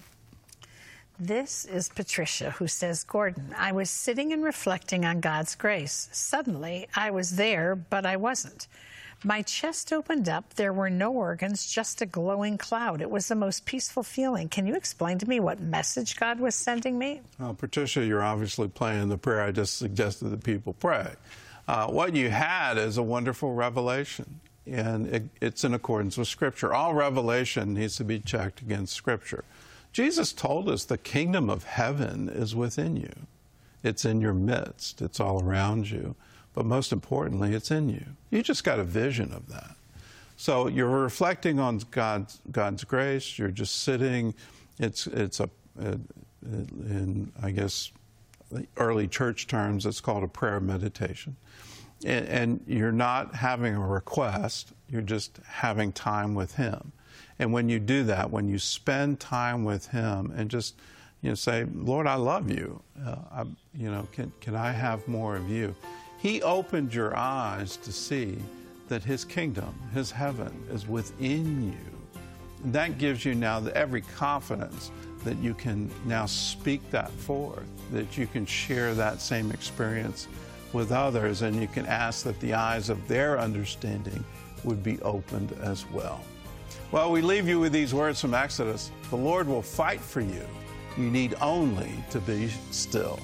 Speaker 2: This is Patricia, who says, Gordon, I was sitting and reflecting on God's grace. Suddenly, I was there, but I wasn't. My chest opened up. There were no organs, just a glowing cloud. It was the most peaceful feeling. Can you explain to me what message God was sending me?
Speaker 4: Well, Patricia, you're obviously playing the prayer I just suggested that people pray. Uh, what you had is a wonderful revelation, and it, it's in accordance with Scripture. All revelation needs to be checked against Scripture. Jesus told us the kingdom of heaven is within you. It's in your midst. It's all around you. But most importantly, it's in you. You just got a vision of that. So you're reflecting on God's, God's grace. You're just sitting. It's, it's a, in, I guess, early church terms, it's called a prayer meditation. And, and you're not having a request. You're just having time with him. And when you do that, when you spend time with him and just, you know, say, Lord, I love you. Uh, I, you know, can, can I have more of you? He opened your eyes to see that his kingdom, his heaven, is within you. And that gives you now the, every confidence that you can now speak that forth, that you can share that same experience with others, and you can ask that the eyes of their understanding would be opened as well. Well, we leave you with these words from Exodus. The Lord will fight for you. You need only to be still.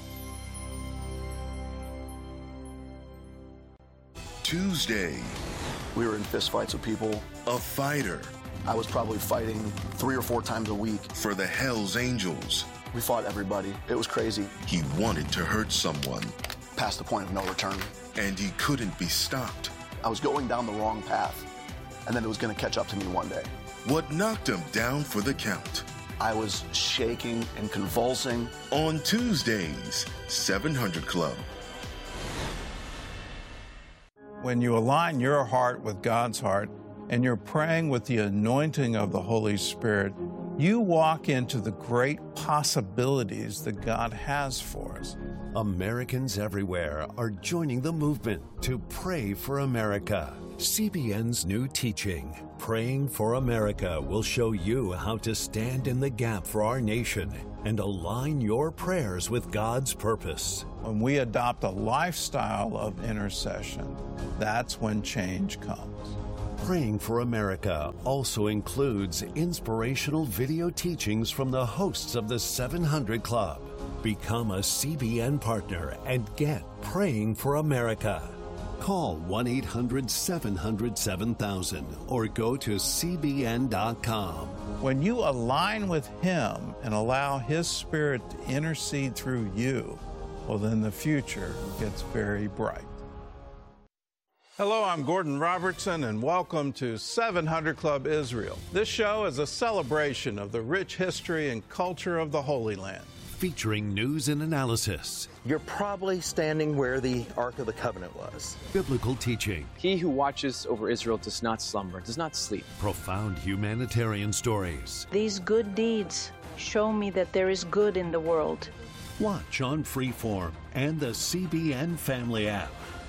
Speaker 5: Tuesday.
Speaker 6: We were in fistfights with people.
Speaker 5: A fighter.
Speaker 6: I was probably fighting three or four times a week.
Speaker 5: For the Hells Angels.
Speaker 6: We fought everybody. It was crazy.
Speaker 5: He wanted to hurt someone.
Speaker 6: Past the point of no return.
Speaker 5: And he couldn't be stopped.
Speaker 6: I was going down the wrong path. And then it was going to catch up to me one day.
Speaker 5: What knocked him down for the count?
Speaker 6: I was shaking and convulsing.
Speaker 5: On Tuesdays, seven hundred Club.
Speaker 4: When you align your heart with God's heart and you're praying with the anointing of the Holy Spirit, you walk into the great possibilities that God has for us.
Speaker 1: Americans everywhere are joining the movement to pray for America. C B N's new teaching, Praying for America, will show you how to stand in the gap for our nation and align your prayers with God's purpose.
Speaker 4: When we adopt a lifestyle of intercession, that's when change comes.
Speaker 1: Praying for America also includes inspirational video teachings from the hosts of the seven hundred Club. Become a C B N partner and get Praying for America. Call one eight hundred seven hundred seven thousand or go to C B N dot com.
Speaker 4: When you align with Him and allow His Spirit to intercede through you, well, then the future gets very bright. Hello, I'm Gordon Robertson, and welcome to seven hundred Club Israel. This show is a celebration of the rich history and culture of the Holy Land.
Speaker 1: Featuring news and analysis.
Speaker 10: You're probably standing where the Ark of the Covenant was.
Speaker 1: Biblical teaching.
Speaker 11: He who watches over Israel does not slumber, does not sleep.
Speaker 1: Profound humanitarian stories.
Speaker 12: These good deeds show me that there is good in the world.
Speaker 1: Watch on Freeform and the C B N Family app.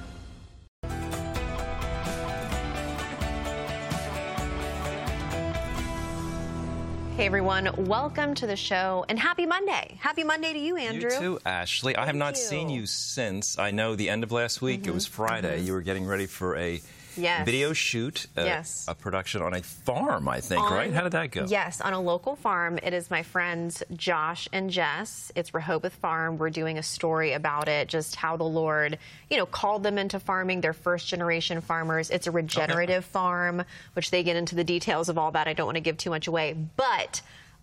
Speaker 13: Hey everyone, welcome to the show and happy Monday. Happy Monday to you, Andrew.
Speaker 14: You too, Ashley.
Speaker 13: Thank
Speaker 14: I have not
Speaker 13: you.
Speaker 14: seen you since, I know, the end of last week. Mm-hmm. It was Friday. Mm-hmm. You were getting ready for a
Speaker 13: yes.
Speaker 14: video shoot, a,
Speaker 13: yes.
Speaker 14: a production on a farm, I think,
Speaker 13: on,
Speaker 14: right? How did that go?
Speaker 13: Yes, on a local farm. It is my friends Josh and Jess. It's Rehoboth Farm. We're doing a story about it, just how the Lord, you know, called them into farming. They're first-generation farmers. It's a regenerative okay. farm, which they get into the details of all that. I don't want to give too much away, but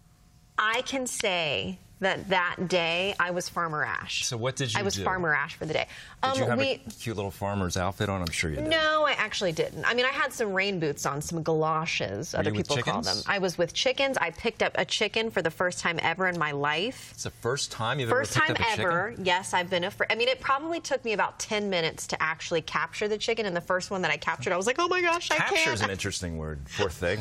Speaker 13: I can say that that day I was Farmer Ash.
Speaker 14: So what did you do?
Speaker 13: I was
Speaker 14: do?
Speaker 13: Farmer Ash for the day.
Speaker 14: Did
Speaker 13: um,
Speaker 14: you have
Speaker 13: we,
Speaker 14: a cute little farmer's outfit on? I'm sure you did.
Speaker 13: No, I actually didn't. I mean, I had some rain boots on, some galoshes,
Speaker 14: Were
Speaker 13: other
Speaker 14: you with
Speaker 13: people call them.
Speaker 14: chickens?
Speaker 13: I was with chickens. I picked up a chicken for the first time ever in my life.
Speaker 14: It's the first time you've
Speaker 13: first
Speaker 14: ever picked
Speaker 13: time
Speaker 14: up a
Speaker 13: ever.
Speaker 14: chicken?
Speaker 13: Yes, I've been a fr- I mean, it probably took me about ten minutes to actually capture the chicken, and the first one that I captured, I was like, oh my gosh, I can't.
Speaker 14: Capture's an interesting word. Poor thing.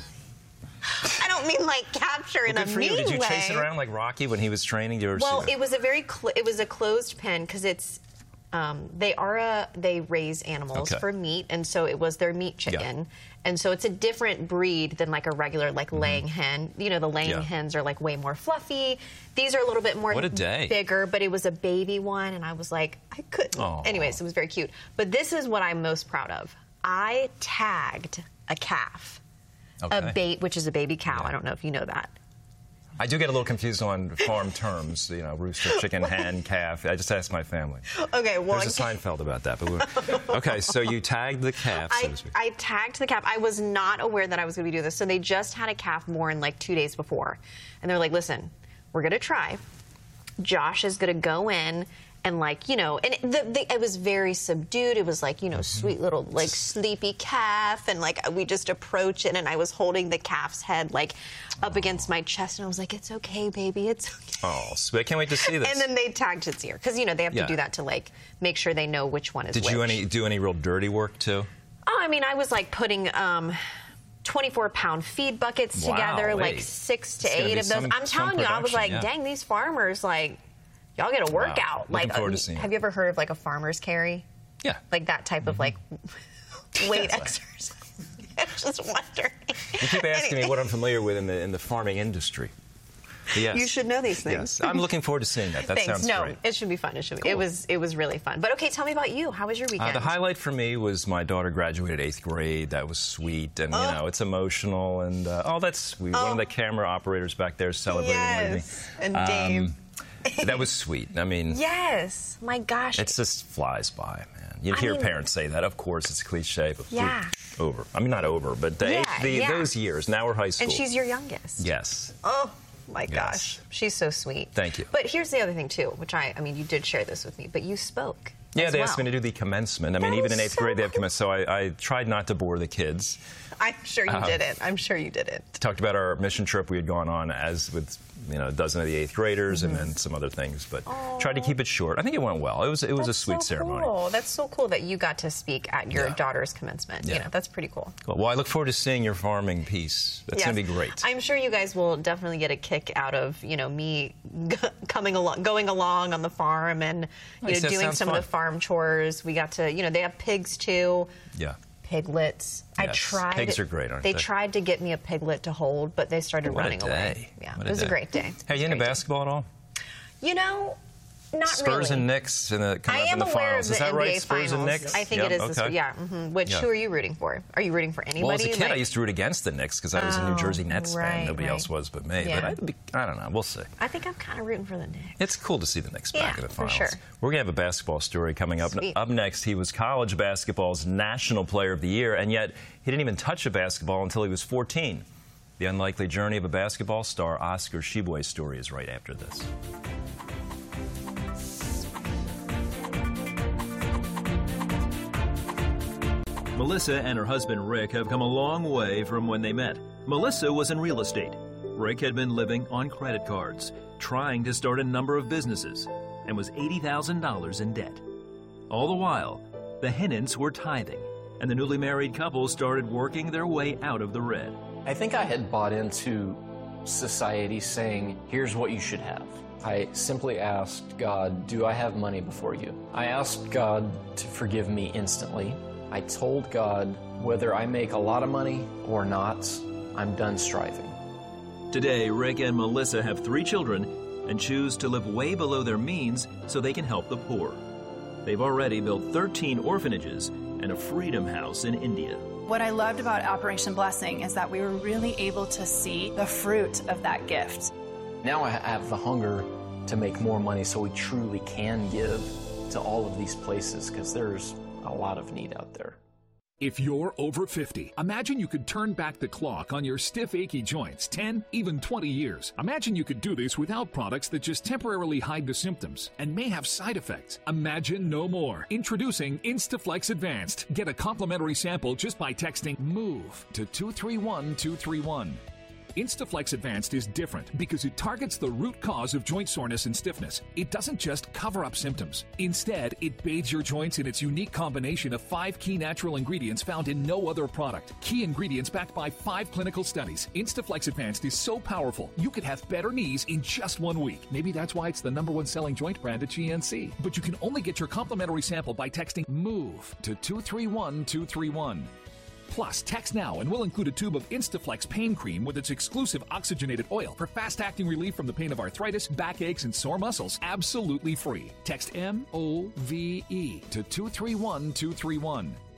Speaker 13: I don't mean like capture
Speaker 14: well,
Speaker 13: in
Speaker 14: good
Speaker 13: a
Speaker 14: for
Speaker 13: mean
Speaker 14: you. Did you
Speaker 13: way.
Speaker 14: chase it around like Rocky when he was training? Did you ever
Speaker 13: well,
Speaker 14: see that?
Speaker 13: it was a very cl- it was a closed pen because it's um, they are a they raise animals
Speaker 14: okay.
Speaker 13: for meat, and so it was their meat chicken, yeah. and so it's a different breed than like a regular like mm-hmm. laying hen. You know, the laying yeah. hens are like way more fluffy. These are a little bit more
Speaker 14: what a day.
Speaker 13: bigger, but it was a baby one, and I was like, I couldn't.
Speaker 14: Aww.
Speaker 13: Anyways, it was very cute. But this is what I'm most proud of. I tagged a calf.
Speaker 14: Okay.
Speaker 13: A bait, which is a baby cow.
Speaker 14: Yeah.
Speaker 13: I don't know if you know that.
Speaker 14: I do get a little confused on farm terms, you know, rooster, chicken, hen, calf. I just asked my family.
Speaker 13: Okay, well...
Speaker 14: There's a Seinfeld about that. But we're... Okay, so you tagged the calf, so
Speaker 13: I,
Speaker 14: to speak.
Speaker 13: I tagged the calf. I was not aware that I was going to be doing this. So they just had a calf born like two days before. And they're like, listen, we're going to try. Josh is going to go in and, like, you know, and the, the, it was very subdued. It was like, you know, mm-hmm. sweet little, like, sleepy calf. And, like, we just approach it, and I was holding the calf's head, like, up against my chest. And I was like, it's okay, baby. It's okay.
Speaker 14: Oh, sweet. I can't wait to see this.
Speaker 13: And then they tagged its ear. Because, you know, they have
Speaker 14: yeah.
Speaker 13: to do that to, like, make sure they know which one is
Speaker 14: Did
Speaker 13: which.
Speaker 14: you any, do any real dirty work, too?
Speaker 13: Oh, I mean, I was, like, putting... Um, twenty-four pound feed buckets
Speaker 14: wow,
Speaker 13: together,
Speaker 14: wait.
Speaker 13: like six to
Speaker 14: it's
Speaker 13: eight of those.
Speaker 14: Some,
Speaker 13: I'm telling you, I was like,
Speaker 14: yeah.
Speaker 13: dang, these farmers, like, y'all get a workout.
Speaker 14: Wow.
Speaker 13: Like,
Speaker 14: forward
Speaker 13: uh,
Speaker 14: to seeing
Speaker 13: have
Speaker 14: it.
Speaker 13: you ever heard of like a farmer's carry?
Speaker 14: Yeah.
Speaker 13: Like that type mm-hmm. of like weight
Speaker 14: yes,
Speaker 13: exercise. I was just wondering.
Speaker 14: You keep asking me what I'm familiar with in the in the farming industry. Yes.
Speaker 13: You should know these things.
Speaker 14: Yes. I'm looking forward to seeing that. That
Speaker 13: Thanks.
Speaker 14: sounds
Speaker 13: no,
Speaker 14: great.
Speaker 13: it should be fun. It should be.
Speaker 14: Cool.
Speaker 13: It was. It was really fun. But okay, tell me about you. How was your weekend?
Speaker 14: Uh, the highlight for me was my daughter graduated eighth grade. That was sweet, and
Speaker 13: oh.
Speaker 14: you know, it's emotional, and uh, oh, that's sweet.
Speaker 13: Oh.
Speaker 14: One of the camera operators back there celebrating
Speaker 13: yes.
Speaker 14: with me.
Speaker 13: And Dave.
Speaker 14: Um, that was sweet. I mean,
Speaker 13: yes. My gosh.
Speaker 14: It just flies by, man. You
Speaker 13: I
Speaker 14: hear
Speaker 13: mean,
Speaker 14: parents say that. Of course, it's a cliche, but
Speaker 13: yeah.
Speaker 14: over. I mean, not over, but the,
Speaker 13: yeah,
Speaker 14: the,
Speaker 13: yeah.
Speaker 14: those years. Now we're high school.
Speaker 13: And she's your youngest.
Speaker 14: Yes.
Speaker 13: Oh. My
Speaker 14: yes.
Speaker 13: gosh, she's so sweet.
Speaker 14: Thank you.
Speaker 13: But here's the other thing, too, which I, I mean, you did share this with me, but you spoke
Speaker 14: Yeah,
Speaker 13: as
Speaker 14: they
Speaker 13: well.
Speaker 14: asked me to do the commencement. I mean,
Speaker 13: That
Speaker 14: even
Speaker 13: is
Speaker 14: in eighth
Speaker 13: so
Speaker 14: grade, they have commencement. So I, I tried not to bore the kids.
Speaker 13: I'm sure you
Speaker 14: Uh,
Speaker 13: didn't. I'm sure you didn't.
Speaker 14: Talked about our mission trip we had gone on as with you know a dozen of the eighth graders
Speaker 13: Mm-hmm.
Speaker 14: and then some other things, but tried to keep it short. I think it went well. It was it was
Speaker 13: That's
Speaker 14: a sweet
Speaker 13: so
Speaker 14: ceremony.
Speaker 13: Cool. That's so cool that you got to speak at your
Speaker 14: Yeah.
Speaker 13: daughter's commencement.
Speaker 14: Yeah.
Speaker 13: You know, that's pretty cool.
Speaker 14: Cool. Well, I look forward to seeing your farming piece. That's
Speaker 13: Yes.
Speaker 14: going to be great.
Speaker 13: I'm sure you guys will definitely get a kick out of, you know, me g- coming along, going along on the farm and, you
Speaker 14: Nice,
Speaker 13: know,
Speaker 14: that
Speaker 13: doing
Speaker 14: sounds
Speaker 13: some
Speaker 14: fun.
Speaker 13: of the farm chores. We got to, you know, they have pigs too.
Speaker 14: Yeah.
Speaker 13: Piglets. I
Speaker 14: Yes.
Speaker 13: tried.
Speaker 14: Pigs are great, aren't
Speaker 13: they?
Speaker 14: they?
Speaker 13: tried to get me a piglet to hold, but they started
Speaker 14: What a
Speaker 13: running
Speaker 14: day.
Speaker 13: away. Yeah,
Speaker 14: What
Speaker 13: it was
Speaker 14: day.
Speaker 13: a great day.
Speaker 14: Hey, you into basketball at all?
Speaker 13: You know, not
Speaker 14: Spurs
Speaker 13: really.
Speaker 14: and Knicks in the, coming
Speaker 13: I
Speaker 14: up in
Speaker 13: am
Speaker 14: the
Speaker 13: aware
Speaker 14: finals.
Speaker 13: of the
Speaker 14: Is that
Speaker 13: N B A
Speaker 14: right? Spurs
Speaker 13: finals.
Speaker 14: and Knicks?
Speaker 13: I think
Speaker 14: Yep,
Speaker 13: it is.
Speaker 14: okay.
Speaker 13: This, yeah. Mm-hmm. Which
Speaker 14: Yeah.
Speaker 13: who are you rooting for? Are you rooting for anybody?
Speaker 14: Well, as a kid,
Speaker 13: Like-
Speaker 14: I used to root against the Knicks because I was a New
Speaker 13: Oh,
Speaker 14: Jersey Nets
Speaker 13: right,
Speaker 14: fan. Nobody
Speaker 13: right.
Speaker 14: else was but me.
Speaker 13: Yeah.
Speaker 14: But I'd be, I don't know. We'll see.
Speaker 13: I think I'm kind of rooting for the Knicks.
Speaker 14: It's cool to see the Knicks back
Speaker 13: Yeah,
Speaker 14: in the
Speaker 13: for
Speaker 14: finals.
Speaker 13: sure.
Speaker 14: We're going to have a basketball story coming up.
Speaker 13: Sweet.
Speaker 14: Up next, he was college basketball's National Player of the Year, and yet he didn't even touch a basketball until he was fourteen. The unlikely journey of a basketball star, Oscar Tshiebwe's story, is right after this.
Speaker 15: Melissa and her husband Rick have come a long way from when they met. Melissa was in real estate. Rick had been living on credit cards, trying to start a number of businesses, and was eighty thousand dollars in debt. All the while, the Hennons were tithing, and the newly married couple started working their way out of the red.
Speaker 16: I think I had bought into society saying, here's what you should have. I simply asked God, do I have money before you? I asked God to forgive me instantly. I told God, whether I make a lot of money or not, I'm done striving.
Speaker 15: Today, Rick and Melissa have three children and choose to live way below their means so they can help the poor. They've already built thirteen orphanages and a freedom house in India.
Speaker 17: What I loved about Operation Blessing is that we were really able to see the fruit of that gift.
Speaker 16: Now I have the hunger to make more money so we truly can give to all of these places because there's a lot of need out there.
Speaker 18: If you're over fifty, imagine you could turn back the clock on your stiff, achy joints ten, even twenty years. Imagine you could do this without products that just temporarily hide the symptoms and may have side effects. Imagine no more. Introducing Instaflex Advanced. Get a complimentary sample just by texting MOVE to two three one two three one. Instaflex Advanced is different because it targets the root cause of joint soreness and stiffness. It doesn't just cover up symptoms. Instead, it bathes your joints in its unique combination of five key natural ingredients found in no other product. Key ingredients backed by five clinical studies. Instaflex Advanced is so powerful, you could have better knees in just one week. Maybe that's why it's the number one selling joint brand at G N C. But you can only get your complimentary sample by texting MOVE to two three one two three one. Plus, text now and we'll include a tube of Instaflex pain cream with its exclusive oxygenated oil for fast-acting relief from the pain of arthritis, backaches, and sore muscles, absolutely free. Text M O V E to two three one two three one.